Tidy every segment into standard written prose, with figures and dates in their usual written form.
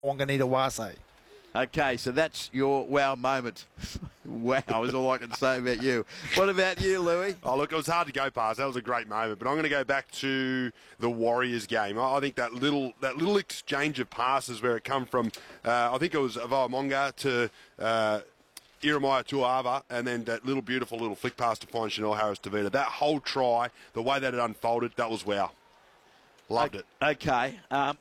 Wanganita-Wase. Okay, so that's your wow moment. Wow is all I can say about you. What about you, Louis? Oh, look, it was hard to go past. That was a great moment. But I'm going to go back to the Warriors game. I think that little exchange of passes where it come from, I think it was Avamonga to Iremaya Tuava, and then that beautiful little flick pass to find Chanel Harris-Tavita. That whole try, the way that it unfolded, that was wow. Loved it. Okay.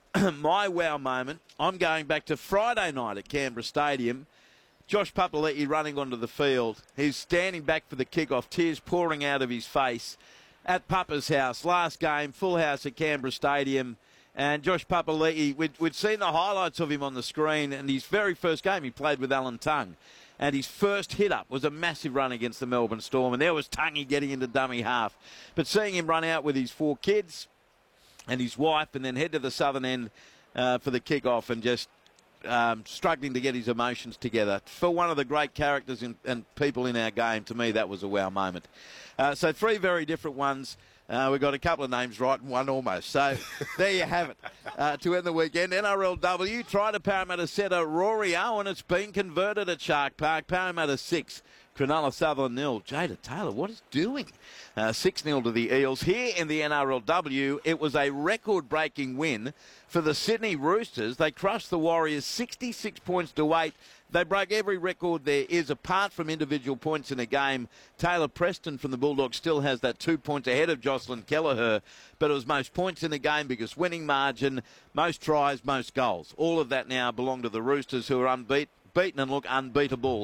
My wow moment, I'm going back to Friday night at Canberra Stadium. Josh Papali'i running onto the field. He's standing back for the kickoff, tears pouring out of his face at Papa's house. Last game, full house at Canberra Stadium. And Josh Papali'i, we'd seen the highlights of him on the screen, and his very first game he played with Alan Tongue. And his first hit-up was a massive run against the Melbourne Storm, and there was Tungy getting into dummy half. But seeing him run out with his 4 kids and his wife and then head to the southern end for the kick-off and just struggling to get his emotions together. For one of the great characters and people in our game, to me, that was a wow moment. So 3 very different ones. We got a couple of names right and one almost. So there you have it to end the weekend. NRLW, try to Parramatta setter Rory Owen. It's been converted at Shark Park. Parramatta 6, Cronulla Sutherland 0. Jada Taylor, what is doing? 6-0 to the Eels. Here in the NRLW, it was a record-breaking win for the Sydney Roosters. They crushed the Warriors 66 points to 8. They broke every record there is apart from individual points in a game. Taylor Preston from the Bulldogs still has that 2 points ahead of Jocelyn Kelleher, but it was most points in the game because winning margin, most tries, most goals. All of that now belong to the Roosters, who are beaten and look unbeatable,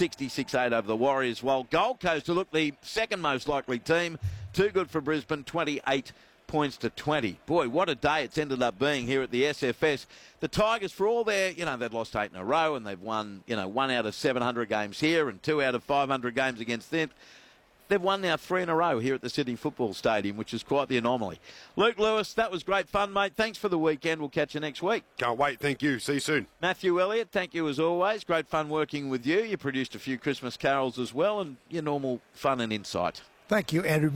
66-8 over the Warriors, while Gold Coast, who look the second most likely team, too good for Brisbane, 28 points to 20. Boy, what a day it's ended up being here at the SFS. The Tigers, for all their, they've lost 8 in a row and they've won, 1 out of 700 games here and 2 out of 500 games against them. They've won now 3 in a row here at the Sydney Football Stadium, which is quite the anomaly. Luke Lewis, that was great fun, mate. Thanks for the weekend. We'll catch you next week. Can't wait. Thank you. See you soon. Matthew Elliott, thank you as always. Great fun working with you. You produced a few Christmas carols as well, and your normal fun and insight. Thank you, Andrew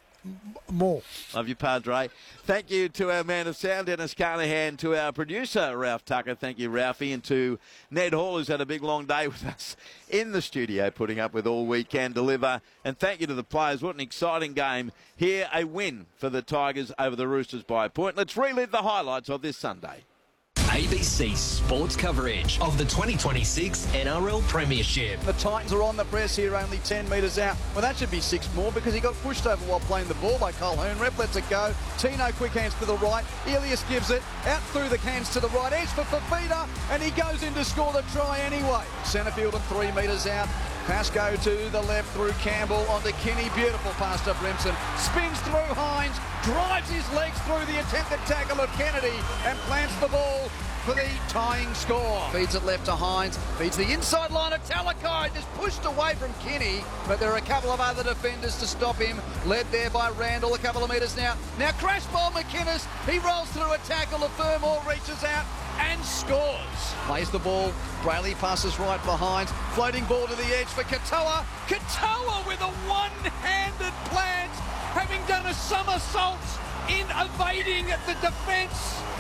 Moore. Love you, Padre. Thank you to our man of sound, Dennis Carnahan, to our producer, Ralph Tucker. Thank you, Ralphie, and to Ned Hall, who's had a big, long day with us in the studio, putting up with all we can deliver. And thank you to the players. What an exciting game. Here, a win for the Tigers over the Roosters by a point. Let's relive the highlights of this Sunday. ABC Sports coverage of the 2026 NRL Premiership. The Titans are on the press here, only 10 metres out. Well, that should be 6 more because he got pushed over while playing the ball by Cole Hoonrep. Lets it go. Tino quick hands to the right. Elias gives it out through the hands to the right edge for Fafita, and he goes in to score the try anyway. Centrefield and 3 metres out. Pascoe to the left through Campbell onto Kinney. Beautiful pass to Brimson. Spins through Hines. Drives his legs through the attempted tackle of Kennedy and plants the ball for the tying score. Feeds it left to Hines. Feeds the inside line of Talakai. Just pushed away from Kinney, but there are a couple of other defenders to stop him. Led there by Randall, a couple of metres now. Now crash ball McInnes. He rolls through a tackle. The Furmore reaches out and scores. Plays the ball. Brayley passes right behind. Floating ball to the edge for Katoa. Katoa with a one-handed plant, having done a somersault in evading the defence.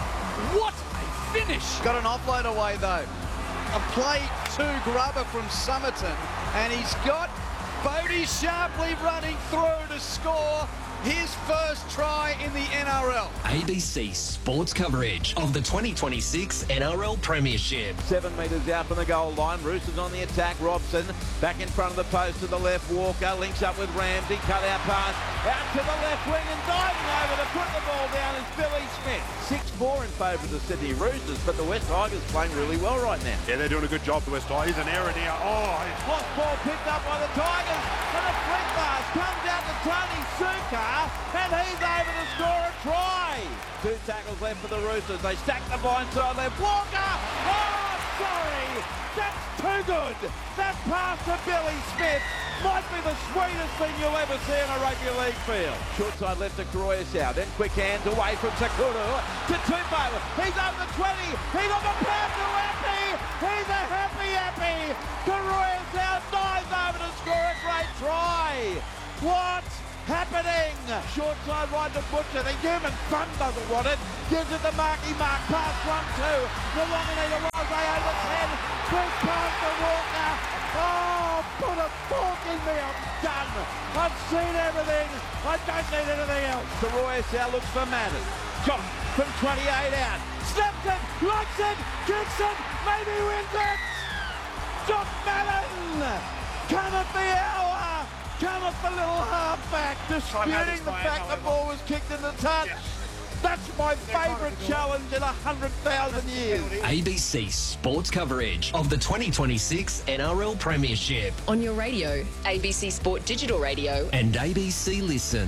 What a finish. Got an offload away though. A play to Grubber from Somerton, and he's got Bodie Sharpley running through to score his first try in the NRL. ABC Sports coverage of the 2026 NRL Premiership. 7 metres out from the goal line. Roosters on the attack. Robson back in front of the post to the left. Walker links up with Ramsey. Cut out pass out to the left wing and diving over to put the ball down is Billy Smith. 6-4 in favour of the Sydney Roosters, but the West Tigers playing really well right now. Yeah, they're doing a good job, the West Tigers. An error now. Lost ball picked up by the Tigers, and a flick pass comes out to Tony Suka, and he's over to score a try. 2 tackles left for the Roosters. They stack the blindside left. Walker! Oh, sorry! That's too good! That pass to Billy Smith might be the sweetest thing you'll ever see in a rugby league field. Short side left to Karoyasau, then quick hands away from Sakuru to Tupou. He's over the 20. He's on the path to Appy. He's a happy Appy. Karoyasau dives over to score a great try. What happened happening? Short side right to Butcher. The human fun doesn't want it. Gives it to Marky Mark. Pass 1-2. The Wanganita Rose over 10. Quick pass to Walker. Oh, put a fork in me. I'm done. I've seen everything. I don't need anything else. The Royce now looks for Madden. John from 28 out. Snaps it. Likes it. Kicks it. Maybe wins it. John Madden. Come at the hour. Come at the little halfback. Disputing the fact the ball was kicked in the touch. That's my favourite challenge in 100,000 years. ABC Sports coverage of the 2026 NRL Premiership On your radio, ABC Sport Digital Radio. and ABC Listen.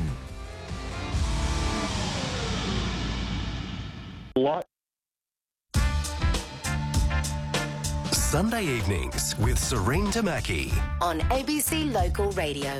Sunday evenings with Serene Tamaki. On ABC Local Radio.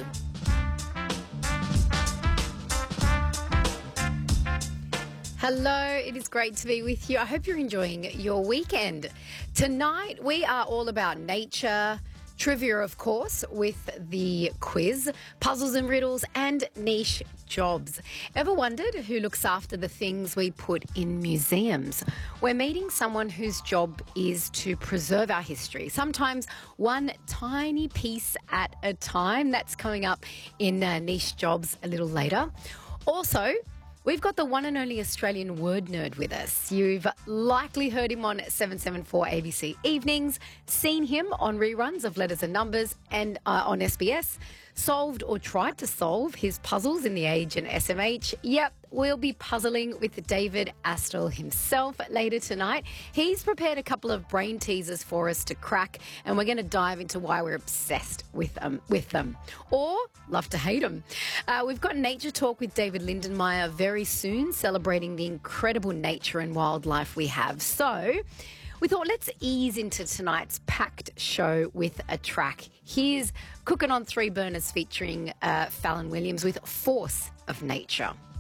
Hello, it is great to be with you. I hope you're enjoying your weekend. Tonight, we are all about nature, trivia, of course, with the quiz, puzzles and riddles, and niche jobs. Ever wondered who looks after the things we put in museums? We're meeting someone whose job is to preserve our history, sometimes one tiny piece at a time. That's coming up in niche jobs a little later. Also, we've got the one and only Australian word nerd with us. You've likely heard him on 774 ABC Evenings, seen him on reruns of Letters and Numbers and on SBS, solved or tried to solve his puzzles in The Age and SMH. Yep, we'll be puzzling with David Astle himself later tonight. He's prepared a couple of brain teasers for us to crack, and we're going to dive into why we're obsessed with them, or love to hate them. We've got Nature Talk with David Lindenmayer very soon, celebrating the incredible nature and wildlife we have. So we thought, let's ease into tonight's packed show with a track. Here's Cooking on Three Burners featuring Fallon Williams with Force of Nature.